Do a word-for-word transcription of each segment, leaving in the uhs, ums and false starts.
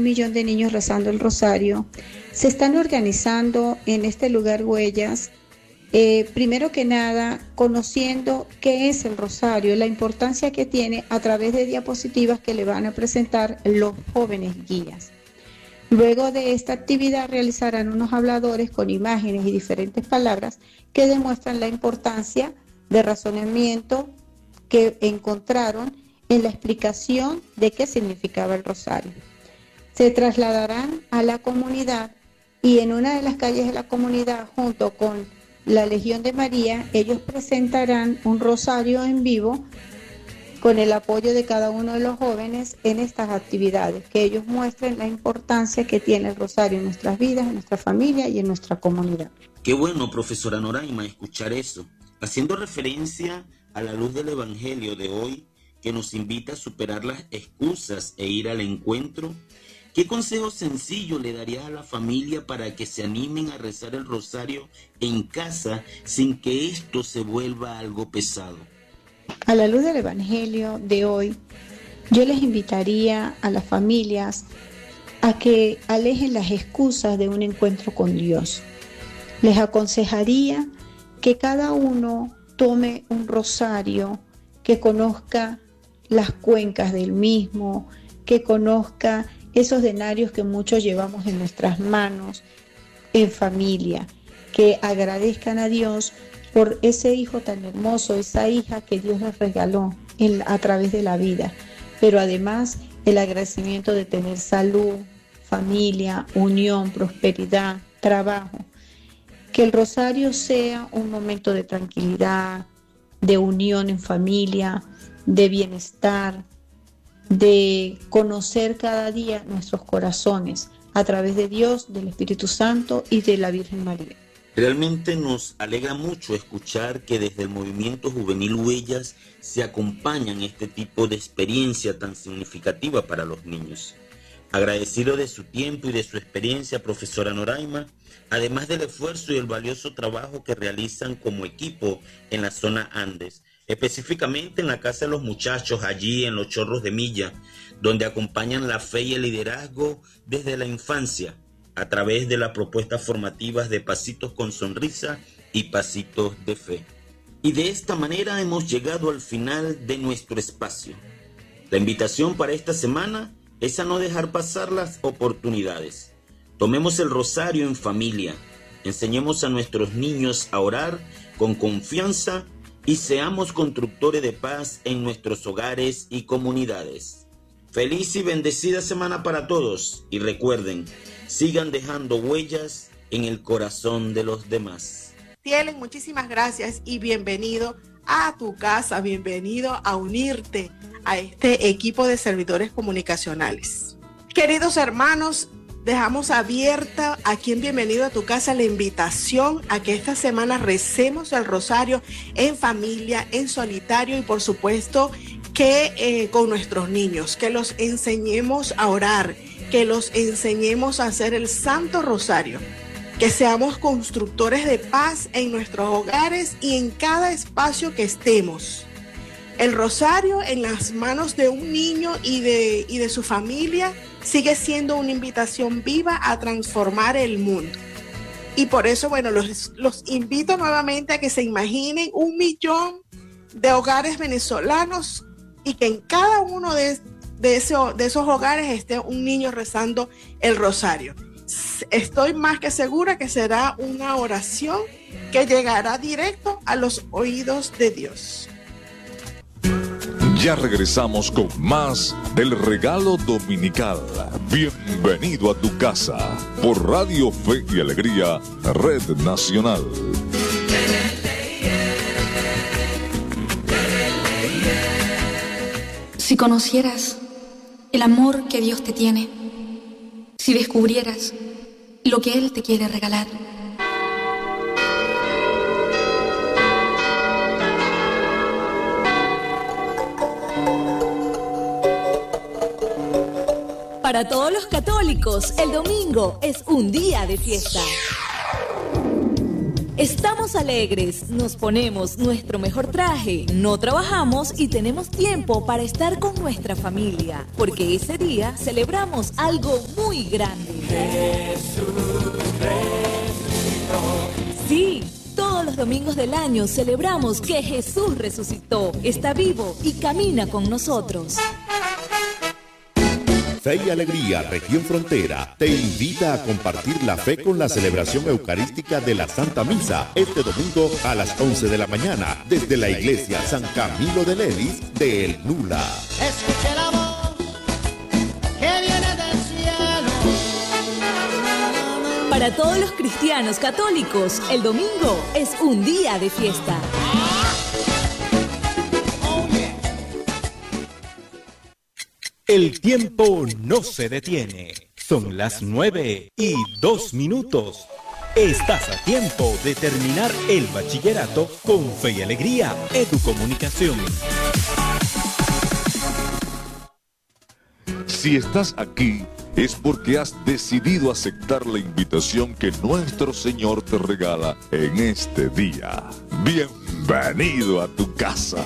millón de niños rezando el rosario, se están organizando en este lugar Huellas, eh, primero que nada conociendo qué es el rosario, la importancia que tiene a través de diapositivas que le van a presentar los jóvenes guías. Luego de esta actividad realizarán unos habladores con imágenes y diferentes palabras que demuestran la importancia de razonamiento que encontraron en la explicación de qué significaba el rosario. Se trasladarán a la comunidad y en una de las calles de la comunidad, junto con la Legión de María, ellos presentarán un rosario en vivo con el apoyo de cada uno de los jóvenes en estas actividades, que ellos muestren la importancia que tiene el rosario en nuestras vidas, en nuestra familia y en nuestra comunidad. Qué bueno, profesora Noraima, escuchar eso, haciendo referencia a la luz del Evangelio de hoy, que nos invita a superar las excusas e ir al encuentro. ¿Qué consejo sencillo le darías a la familia para que se animen a rezar el rosario en casa sin que esto se vuelva algo pesado? A la luz del Evangelio de hoy, yo les invitaría a las familias a que alejen las excusas de un encuentro con Dios. Les aconsejaría que cada uno tome un rosario, que conozca las cuencas del mismo, que conozca esos denarios que muchos llevamos en nuestras manos en familia, que agradezcan a Dios por ese hijo tan hermoso, esa hija que Dios les regaló en, a través de la vida, pero además el agradecimiento de tener salud, familia, unión, prosperidad, trabajo. Que el rosario sea un momento de tranquilidad, de unión en familia, de bienestar, de conocer cada día nuestros corazones a través de Dios, del Espíritu Santo y de la Virgen María. Realmente nos alegra mucho escuchar que desde el movimiento juvenil Huellas se acompañan este tipo de experiencia tan significativa para los niños. Agradecido de su tiempo y de su experiencia, profesora Noraima, además del esfuerzo y el valioso trabajo que realizan como equipo en la zona Andes, específicamente en la Casa de los Muchachos, allí en los Chorros de Milla, donde acompañan la fe y el liderazgo desde la infancia, a través de las propuestas formativas de Pasitos con Sonrisa y Pasitos de Fe. Y de esta manera hemos llegado al final de nuestro espacio. La invitación para esta semana es a no dejar pasar las oportunidades. Tomemos el rosario en familia, enseñemos a nuestros niños a orar con confianza y seamos constructores de paz en nuestros hogares y comunidades. Feliz y bendecida semana para todos y recuerden, sigan dejando huellas en el corazón de los demás. Tielen, muchísimas gracias y bienvenido a tu casa, bienvenido a unirte a este equipo de servidores comunicacionales. Queridos hermanos, dejamos abierta aquí en Bienvenido a tu casa la invitación a que esta semana recemos el rosario en familia, en solitario y por supuesto que eh, con nuestros niños, que los enseñemos a orar, que los enseñemos a hacer el Santo Rosario, que seamos constructores de paz en nuestros hogares y en cada espacio que estemos. El rosario en las manos de un niño y de, y de su familia sigue siendo una invitación viva a transformar el mundo. Y por eso, bueno, los, los invito nuevamente a que se imaginen un millón de hogares venezolanos y que en cada uno de, de, ese, de esos hogares esté un niño rezando el rosario. Estoy más que segura que será una oración que llegará directo a los oídos de Dios. Ya regresamos con más del regalo dominical. Bienvenido a tu casa por Radio Fe y Alegría, Red Nacional. Si conocieras el amor que Dios te tiene, si descubrieras lo que Él te quiere regalar. Para todos los católicos, el domingo es un día de fiesta. Estamos alegres, nos ponemos nuestro mejor traje, no trabajamos y tenemos tiempo para estar con nuestra familia, porque ese día celebramos algo muy grande. Jesús resucitó. Sí, todos los domingos del año celebramos que Jesús resucitó, está vivo y camina con nosotros. Fe y Alegría, Región Frontera, te invita a compartir la fe con la celebración eucarística de la Santa Misa este domingo a las once de la mañana desde la Iglesia San Camilo de Lelis de El Nula. Escuche la voz que viene del cielo. Para todos los cristianos católicos, el domingo es un día de fiesta. El tiempo no se detiene. Son las nueve y dos minutos. Estás a tiempo de terminar el bachillerato con Fe y Alegría, Educomunicación. Si estás aquí, es porque has decidido aceptar la invitación que nuestro Señor te regala en este día. Bienvenido a tu casa.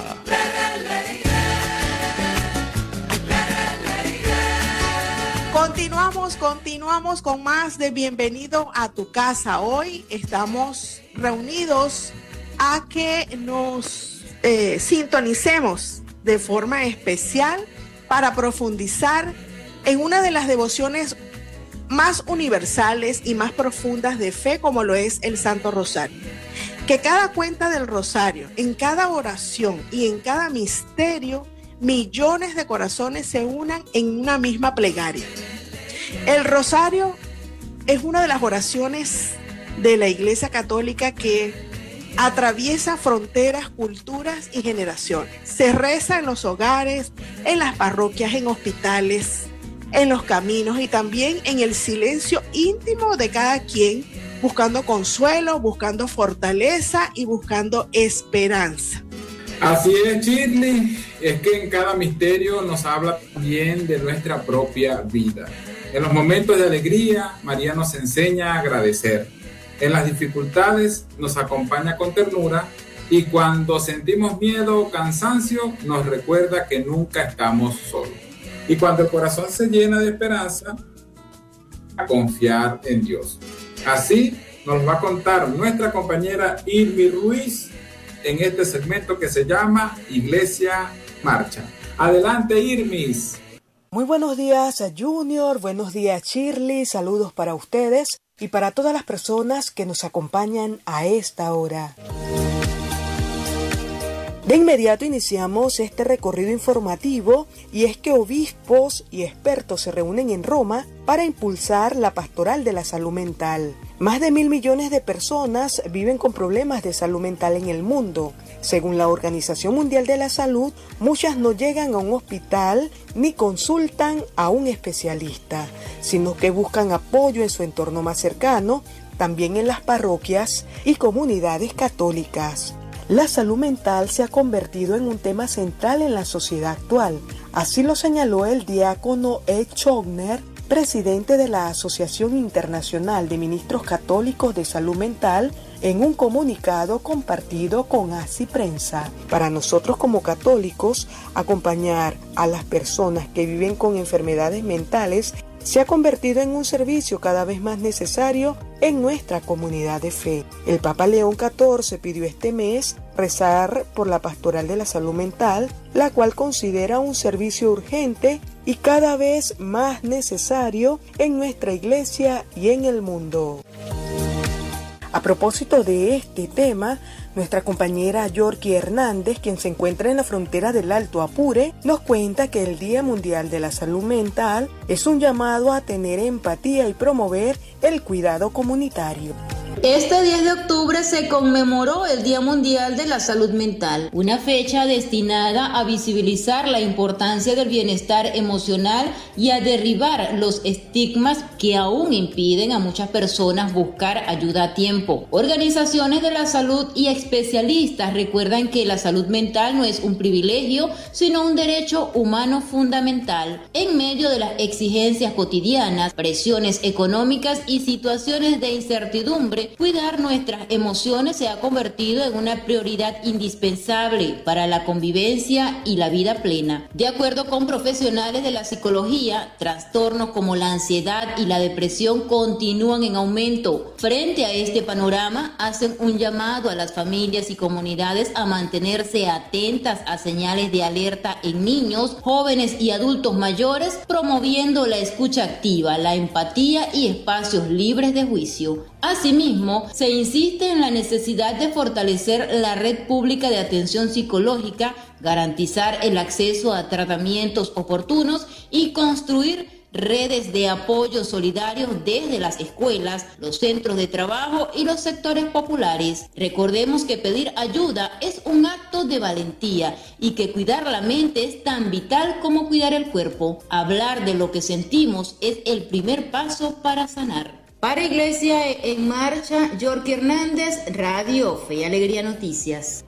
Continuamos, continuamos con más de Bienvenido a tu casa. Hoy estamos reunidos a que nos eh, sintonicemos de forma especial para profundizar en una de las devociones más universales y más profundas de fe, como lo es el Santo Rosario. Que cada cuenta del Rosario, en cada oración y en cada misterio, millones de corazones se unan en una misma plegaria. El Rosario es una de las oraciones de la Iglesia Católica que atraviesa fronteras, culturas y generaciones. Se reza en los hogares, en las parroquias, en hospitales, en los caminos y también en el silencio íntimo de cada quien, buscando consuelo, buscando fortaleza y buscando esperanza. Así es, Shirley, es que en cada misterio nos habla también de nuestra propia vida. En los momentos de alegría, María nos enseña a agradecer. En las dificultades nos acompaña con ternura y cuando sentimos miedo o cansancio nos recuerda que nunca estamos solos. Y cuando el corazón se llena de esperanza, a confiar en Dios. Así nos va a contar nuestra compañera Irmi Ruiz en este segmento que se llama Iglesia Marcha. Adelante, Irmis. Muy buenos días a Junior, buenos días Shirley, saludos para ustedes y para todas las personas que nos acompañan a esta hora. De inmediato iniciamos este recorrido informativo y es que obispos y expertos se reúnen en Roma para impulsar la pastoral de la salud mental. Más de mil millones de personas viven con problemas de salud mental en el mundo. Según la Organización Mundial de la Salud, muchas no llegan a un hospital ni consultan a un especialista, sino que buscan apoyo en su entorno más cercano, también en las parroquias y comunidades católicas. La salud mental se ha convertido en un tema central en la sociedad actual. Así lo señaló el diácono Ed Chogner, presidente de la Asociación Internacional de Ministros Católicos de Salud Mental, en un comunicado compartido con Así Prensa. Para nosotros como católicos, acompañar a las personas que viven con enfermedades mentales se ha convertido en un servicio cada vez más necesario en nuestra comunidad de fe. El Papa León catorce pidió este mes rezar por la pastoral de la salud mental, la cual considera un servicio urgente y cada vez más necesario en nuestra iglesia y en el mundo. A propósito de este tema, nuestra compañera Yorkie Hernández, quien se encuentra en la frontera del Alto Apure, nos cuenta que el Día Mundial de la Salud Mental es un llamado a tener empatía y promover el cuidado comunitario. Este diez de octubre se conmemoró el Día Mundial de la Salud Mental, una fecha destinada a visibilizar la importancia del bienestar emocional y a derribar los estigmas que aún impiden a muchas personas buscar ayuda a tiempo. Organizaciones de la salud y especialistas recuerdan que la salud mental no es un privilegio, sino un derecho humano fundamental. En medio de las exigencias cotidianas, presiones económicas y situaciones de incertidumbre, diciembre, cuidar nuestras emociones se ha convertido en una prioridad indispensable para la convivencia y la vida plena. De acuerdo con profesionales de la psicología, trastornos como la ansiedad y la depresión continúan en aumento. Frente a este panorama, hacen un llamado a las familias y comunidades a mantenerse atentas a señales de alerta en niños, jóvenes y adultos mayores, promoviendo la escucha activa, la empatía y espacios libres de juicio. Asimismo, se insiste en la necesidad de fortalecer la red pública de atención psicológica, garantizar el acceso a tratamientos oportunos y construir redes de apoyo solidario desde las escuelas, los centros de trabajo y los sectores populares. Recordemos que pedir ayuda es un acto de valentía y que cuidar la mente es tan vital como cuidar el cuerpo. Hablar de lo que sentimos es el primer paso para sanar. Para Iglesia en Marcha, Yorky Hernández, Radio Fe y Alegría Noticias.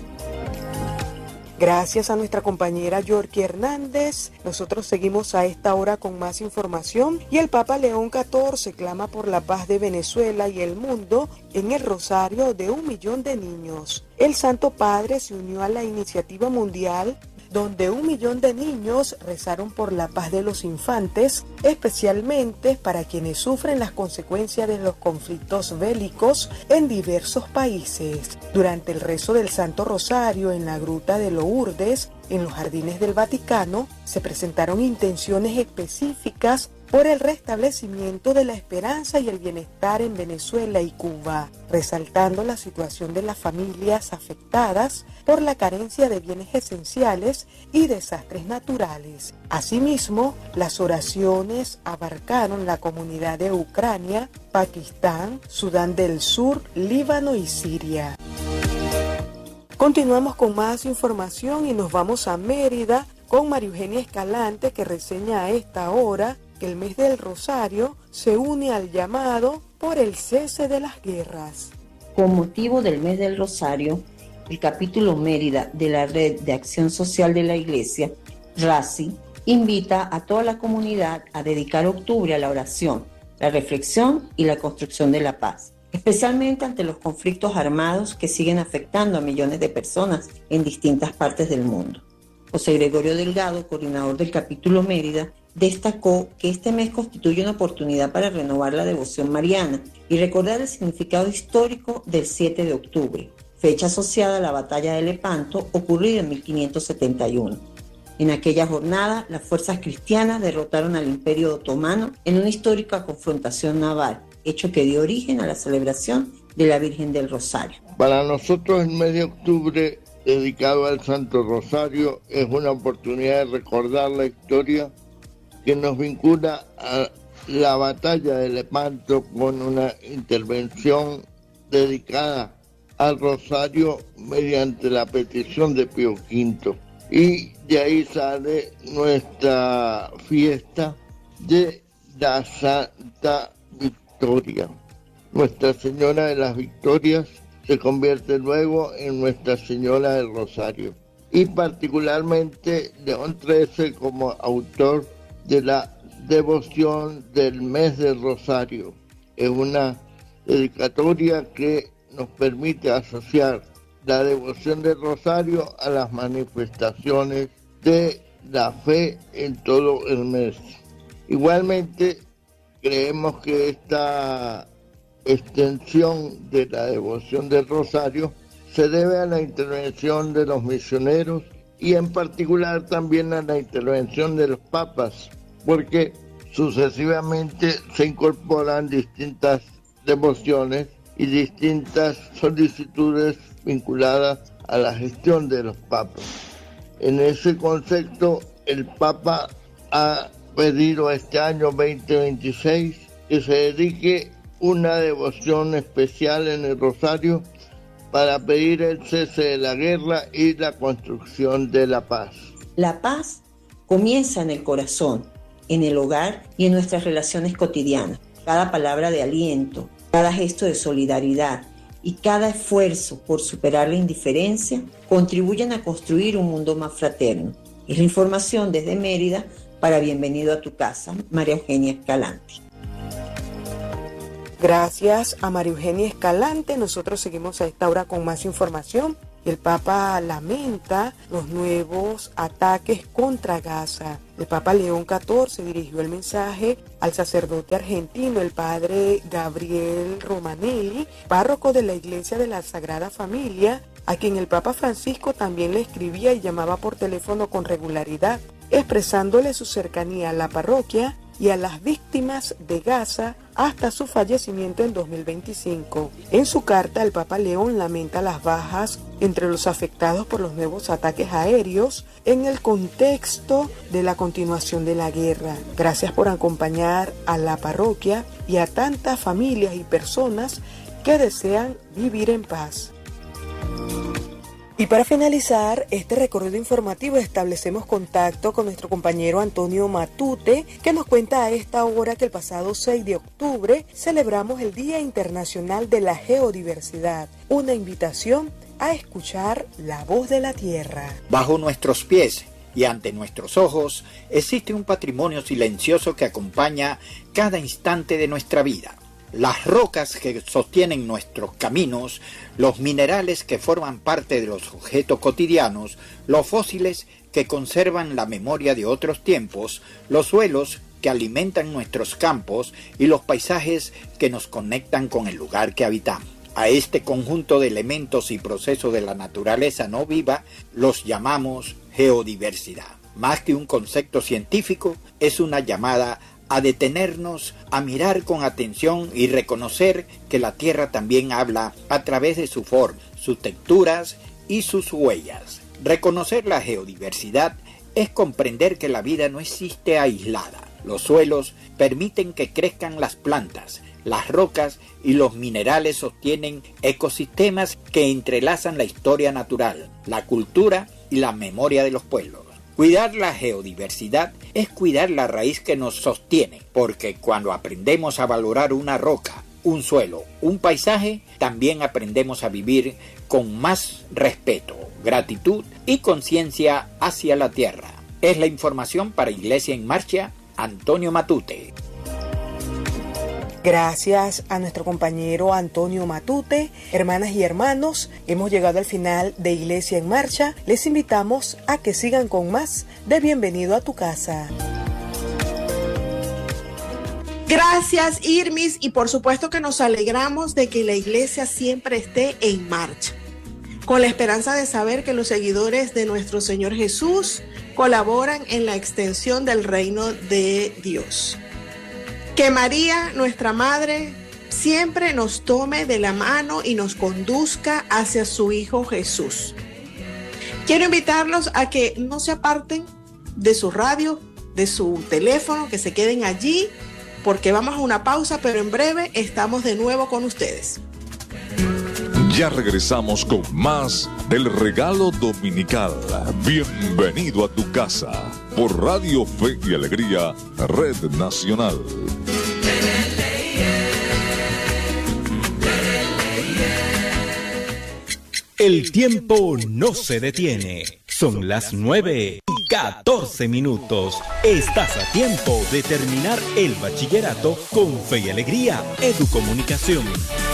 Gracias a nuestra compañera Yorky Hernández. Nosotros seguimos a esta hora con más información y el Papa León catorce clama por la paz de Venezuela y el mundo en el rosario de un millón de niños. El Santo Padre se unió a la iniciativa mundial donde un millón de niños rezaron por la paz de los infantes, especialmente para quienes sufren las consecuencias de los conflictos bélicos en diversos países. Durante el rezo del Santo Rosario en la Gruta de Lourdes, en los Jardines del Vaticano, se presentaron intenciones específicas por el restablecimiento de la esperanza y el bienestar en Venezuela y Cuba, resaltando la situación de las familias afectadas por la carencia de bienes esenciales y desastres naturales. Asimismo, las oraciones abarcaron la comunidad de Ucrania, Pakistán, Sudán del Sur, Líbano y Siria. Continuamos con más información y nos vamos a Mérida con María Eugenia Escalante, que reseña a esta hora que el mes del Rosario se une al llamado por el cese de las guerras. Con motivo del mes del Rosario, el capítulo Mérida de la Red de Acción Social de la Iglesia, RACI, invita a toda la comunidad a dedicar octubre a la oración, la reflexión y la construcción de la paz, especialmente ante los conflictos armados que siguen afectando a millones de personas en distintas partes del mundo. José Gregorio Delgado, coordinador del capítulo Mérida, destacó que este mes constituye una oportunidad para renovar la devoción mariana y recordar el significado histórico del siete de octubre, fecha asociada a la batalla de Lepanto ocurrida en mil quinientos setenta y uno. En aquella jornada, las fuerzas cristianas derrotaron al Imperio Otomano en una histórica confrontación naval, hecho que dio origen a la celebración de la Virgen del Rosario. Para nosotros el mes de octubre, dedicado al Santo Rosario, es una oportunidad de recordar la historia que nos vincula a la batalla de Lepanto con una intervención dedicada al Rosario mediante la petición de Pío quinto. Y de ahí sale nuestra fiesta de la Santa Victoria. Nuestra Señora de las Victorias se convierte luego en Nuestra Señora del Rosario. Y particularmente León trece como autor de la devoción del mes del Rosario. Es una dedicatoria que nos permite asociar la devoción del Rosario a las manifestaciones de la fe en todo el mes. Igualmente, creemos que esta extensión de la devoción del Rosario se debe a la intervención de los misioneros y en particular también a la intervención de los papas, porque sucesivamente se incorporan distintas devociones y distintas solicitudes vinculadas a la gestión de los papas. En ese concepto, el Papa ha pedido este año veinte veintiséis que se dedique una devoción especial en el Rosario para pedir el cese de la guerra y la construcción de la paz. La paz comienza en el corazón, en el hogar y en nuestras relaciones cotidianas. Cada palabra de aliento, cada gesto de solidaridad y cada esfuerzo por superar la indiferencia contribuyen a construir un mundo más fraterno. Es la información desde Mérida para Bienvenido a tu Casa, María Eugenia Escalante. Gracias a María Eugenia Escalante. Nosotros seguimos a esta hora con más información. El Papa lamenta los nuevos ataques contra Gaza. El Papa León catorce dirigió el mensaje al sacerdote argentino, el padre Gabriel Romanelli, párroco de la Iglesia de la Sagrada Familia, a quien el Papa Francisco también le escribía y llamaba por teléfono con regularidad, expresándole su cercanía a la parroquia y a las víctimas de Gaza hasta su fallecimiento en dos mil veinticinco. En su carta, el Papa León lamenta las bajas entre los afectados por los nuevos ataques aéreos en el contexto de la continuación de la guerra. Gracias por acompañar a la parroquia y a tantas familias y personas que desean vivir en paz. Y para finalizar este recorrido informativo establecemos contacto con nuestro compañero Antonio Matute, que nos cuenta a esta hora que el pasado seis de octubre celebramos el Día Internacional de la Geodiversidad, una invitación a escuchar la voz de la tierra. Bajo nuestros pies y ante nuestros ojos existe un patrimonio silencioso que acompaña cada instante de nuestra vida. Las rocas que sostienen nuestros caminos, los minerales que forman parte de los objetos cotidianos, los fósiles que conservan la memoria de otros tiempos, los suelos que alimentan nuestros campos y los paisajes que nos conectan con el lugar que habitamos. A este conjunto de elementos y procesos de la naturaleza no viva los llamamos geodiversidad. Más que un concepto científico, es una llamada a detenernos, a mirar con atención y reconocer que la Tierra también habla a través de su forma, sus texturas y sus huellas. Reconocer la geodiversidad es comprender que la vida no existe aislada. Los suelos permiten que crezcan las plantas, las rocas y los minerales sostienen ecosistemas que entrelazan la historia natural, la cultura y la memoria de los pueblos. Cuidar la geodiversidad es cuidar la raíz que nos sostiene, porque cuando aprendemos a valorar una roca, un suelo, un paisaje, también aprendemos a vivir con más respeto, gratitud y conciencia hacia la tierra. Es la información para Iglesia en Marcha, Antonio Matute. Gracias a nuestro compañero Antonio Matute. Hermanas y hermanos, hemos llegado al final de Iglesia en Marcha. Les invitamos a que sigan con más de Bienvenido a tu casa. Gracias, Irmis, y por supuesto que nos alegramos de que la iglesia siempre esté en marcha, con la esperanza de saber que los seguidores de nuestro Señor Jesús colaboran en la extensión del reino de Dios. Que María, nuestra Madre, siempre nos tome de la mano y nos conduzca hacia su Hijo Jesús. Quiero invitarlos a que no se aparten de su radio, de su teléfono, que se queden allí, porque vamos a una pausa, pero en breve estamos de nuevo con ustedes. Ya regresamos con más del regalo dominical. Bienvenido a tu casa por Radio Fe y Alegría, Red Nacional. El tiempo no se detiene. Son las nueve y catorce minutos. Estás a tiempo de terminar el bachillerato con Fe y Alegría Educomunicación.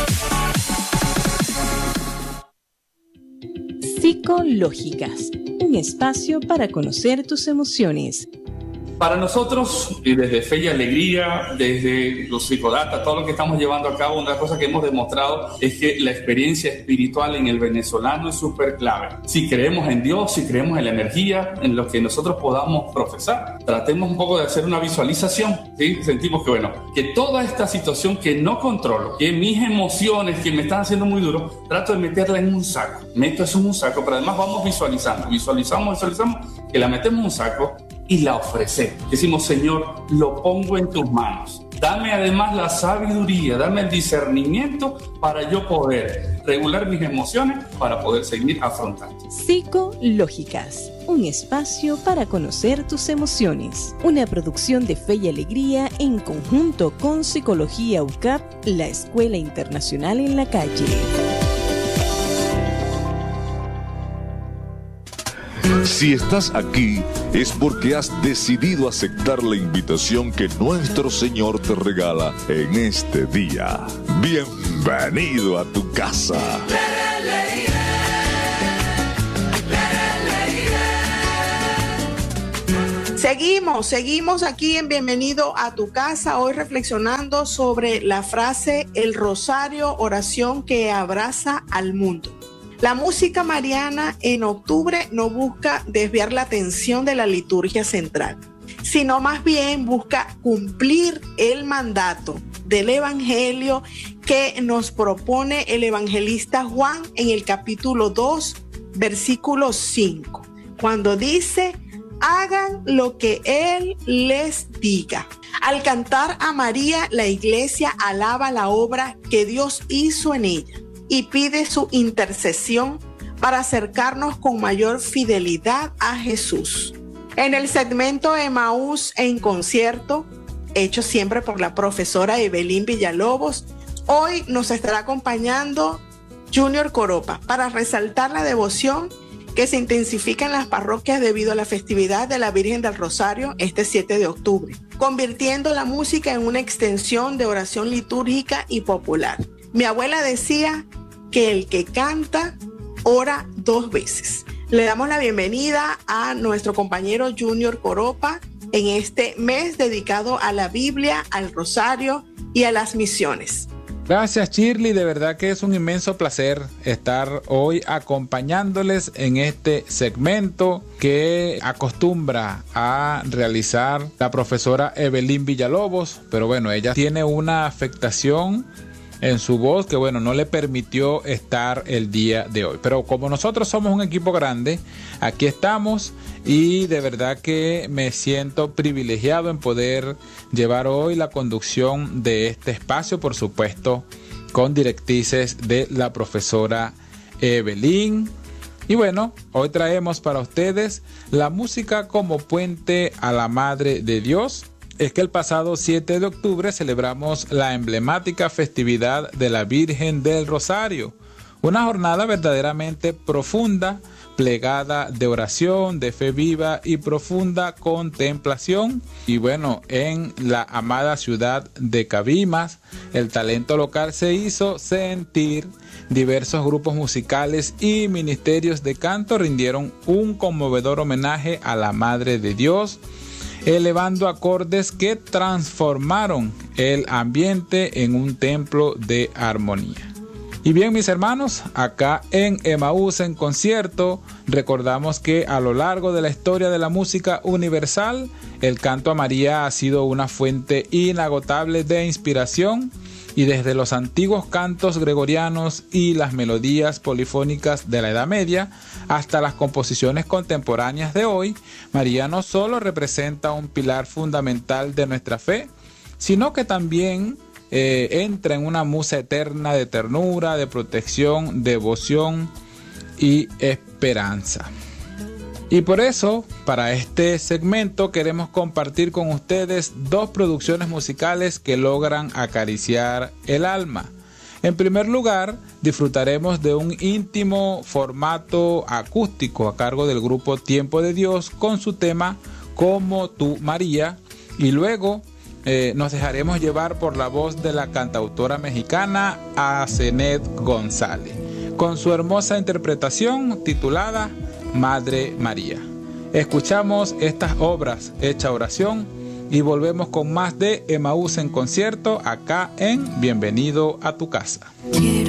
Psicológicas, un espacio para conocer tus emociones. Para nosotros, y desde Fe y Alegría, desde los psicodatas, todo lo que estamos llevando a cabo, una cosa que hemos demostrado es que la experiencia espiritual en el venezolano es súper clave. Si creemos en Dios, si creemos en la energía, en lo que nosotros podamos profesar, tratemos un poco de hacer una visualización, ¿sí? Sentimos que, bueno, que toda esta situación que no controlo, que mis emociones que me están haciendo muy duro, trato de meterla en un saco. Meto eso en un saco, pero además vamos visualizando, visualizamos, visualizamos, que la metemos en un saco y la ofrecemos. Decimos, Señor, lo pongo en tus manos. Dame además la sabiduría, dame el discernimiento para yo poder regular mis emociones, para poder seguir afrontando. Psicológicas, un espacio para conocer tus emociones. Una producción de Fe y Alegría en conjunto con Psicología U C A P, la Escuela Internacional en la Calle. Si estás aquí es porque has decidido aceptar la invitación que nuestro Señor te regala en este día. Bienvenido a tu casa. Seguimos, seguimos aquí en Bienvenido a tu casa, hoy reflexionando sobre la frase el rosario, oración que abraza al mundo. La música mariana en octubre no busca desviar la atención de la liturgia central, sino más bien busca cumplir el mandato del Evangelio que nos propone el evangelista Juan en el capítulo dos, versículo cinco, cuando dice: hagan lo que Él les diga. Al cantar a María, la iglesia alaba la obra que Dios hizo en ella y pide su intercesión para acercarnos con mayor fidelidad a Jesús. En el segmento Emaús en concierto, hecho siempre por la profesora Evelyn Villalobos, hoy nos estará acompañando Junior Coropa para resaltar la devoción que se intensifica en las parroquias debido a la festividad de la Virgen del Rosario este siete de octubre, convirtiendo la música en una extensión de oración litúrgica y popular. Mi abuela decía que el que canta ora dos veces. Le damos la bienvenida a nuestro compañero Junior Coropa en este mes dedicado a la Biblia, al Rosario y a las misiones. Gracias, Shirley, de verdad que es un inmenso placer estar hoy acompañándoles en este segmento que acostumbra a realizar la profesora Evelyn Villalobos, pero bueno, ella tiene una afectación en su voz que bueno, no le permitió estar el día de hoy, pero como nosotros somos un equipo grande, aquí estamos y de verdad que me siento privilegiado en poder llevar hoy la conducción de este espacio, por supuesto con directrices de la profesora Evelyn. Y bueno, hoy traemos para ustedes la música como puente a la Madre de Dios. Es que el pasado siete de octubre celebramos la emblemática festividad de la Virgen del Rosario, una jornada verdaderamente profunda, plegada de oración, de fe viva y profunda contemplación. Y bueno, en la amada ciudad de Cabimas, el talento local se hizo sentir. Diversos grupos musicales y ministerios de canto rindieron un conmovedor homenaje a la Madre de Dios, elevando acordes que transformaron el ambiente en un templo de armonía. Y bien, mis hermanos, acá en Emaús en concierto, recordamos que a lo largo de la historia de la música universal, el canto a María ha sido una fuente inagotable de inspiración, y desde los antiguos cantos gregorianos y las melodías polifónicas de la Edad Media hasta las composiciones contemporáneas de hoy, María no solo representa un pilar fundamental de nuestra fe, sino que también eh, entra en una musa eterna de ternura, de protección, devoción y esperanza. Y por eso, para este segmento queremos compartir con ustedes dos producciones musicales que logran acariciar el alma. En primer lugar, disfrutaremos de un íntimo formato acústico a cargo del grupo Tiempo de Dios con su tema Como tú, María, y luego eh, nos dejaremos llevar por la voz de la cantautora mexicana Asenet González, con su hermosa interpretación titulada Madre María. Escuchamos estas obras hecha oración y volvemos con más de Emaús en concierto acá en Bienvenido a tu casa. Quiero